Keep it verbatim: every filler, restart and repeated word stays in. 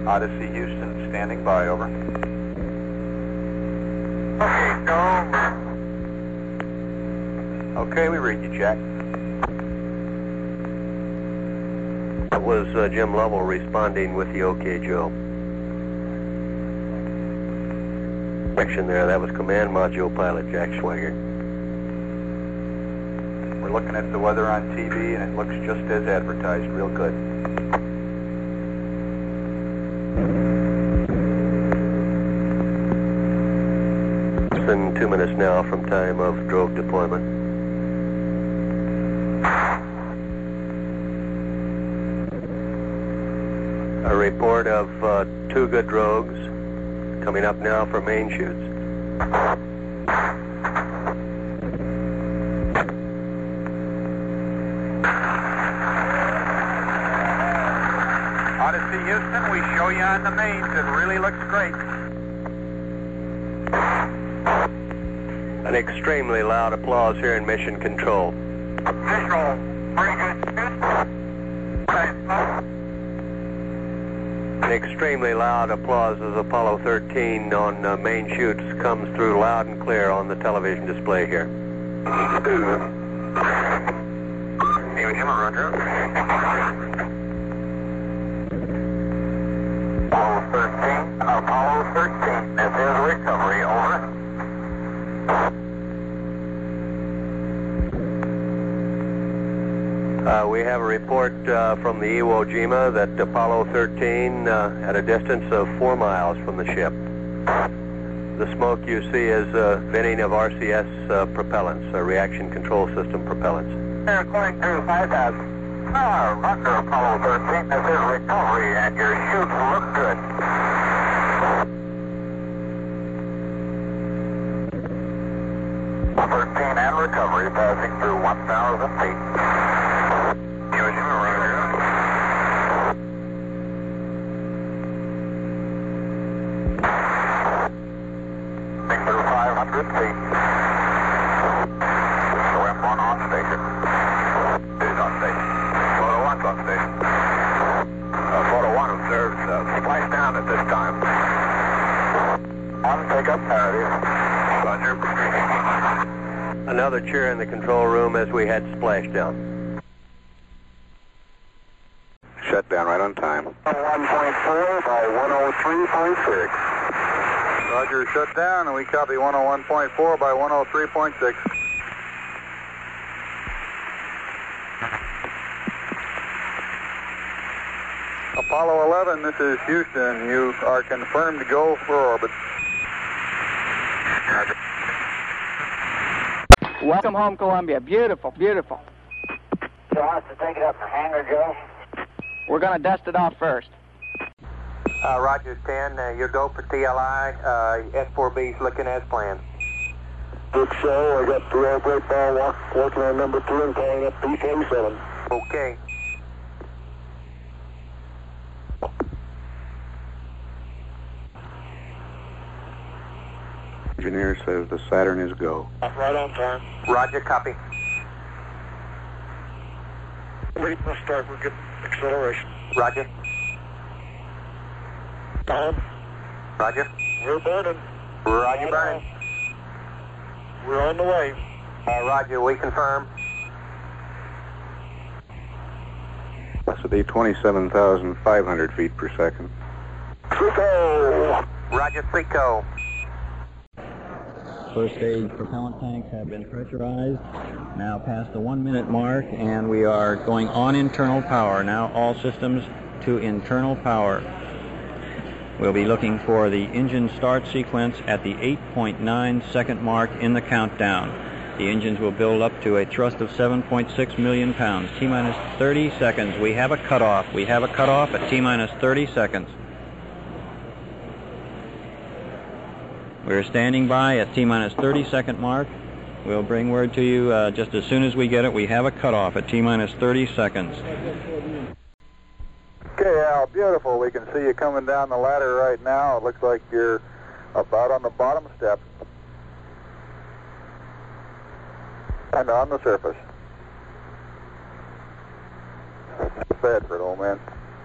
Odyssey Houston, standing by, over. Okay, go. Okay, we read you, Jack. That was uh, Jim Lovell responding with the OK Joe. Action there, that was Command Module Pilot Jack Swigert. We're looking at the weather on T V and it looks just as advertised, real good. Within two minutes now from time of drogue deployment. A report of uh, two good drogues coming up now for main chutes. Odyssey Houston, we show you on the mains. It really looks great. An extremely loud applause here in Mission Control. Visual, very good. An extremely loud applause as Apollo thirteen on uh, main chutes comes through loud and clear on the television display here. David Jim, Roger. Apollo thirteen, Apollo thirteen, this is recovery, over. Uh, we have a report uh, from the Iwo Jima that Apollo thirteen uh, at a distance of four miles from the ship. The smoke you see is uh, venting of R C S uh, propellants, uh, reaction control system propellants. They're going through five thousand. Ah, Roger, Apollo thirteen, this is recovery, and your chutes look good. thirteen and recovery, passing through one thousand feet. David Jim, Roger. Passing through five hundred feet. So F one on station. Is on station. Photo one's on station. Uh, photo one observes uh, splash down at this time. One pickup parity. Roger. Another cheer in the control room as we had splashdown. Shut down right on time. one point four by one oh three point six. Roger, shut down, and we copy one oh one point four by one oh three point six. Apollo eleven, this is Houston. You are confirmed to go for orbit. Welcome home, Columbia. Beautiful, beautiful. So I have to take it up to hangar, Joe? We're going to dust it off first. Uh, Roger ten, uh, your go for T L I. Uh, S four B's looking as planned. Looks so. I got the air brake ball walk, working on number two and calling up P forty-seven. Okay. Engineer says the Saturn is go. Right on time. Roger, copy. Wait, let's start. We're getting acceleration. Roger. Tom, Roger. we're burning. Roger, burn. We're on the way. Uh, Roger, we confirm. Velocity twenty-seven thousand five hundred feet per second. Trico! Roger, Frico. First stage propellant tanks have been pressurized, now past the one minute mark, and we are going on internal power. Now all systems to internal power. We'll be looking for the engine start sequence at the eight point nine second mark in the countdown. The engines will build up to a thrust of seven point six million pounds. T-minus thirty seconds. We have a cutoff. We have a cutoff at T-minus thirty seconds. We're standing by at T-minus thirty second mark. We'll bring word to you uh, just as soon as we get it. We have a cutoff at T-minus thirty seconds. Okay, Al, beautiful. We can see you coming down the ladder right now. It looks like you're about on the bottom step and on the surface. Bedford, old man.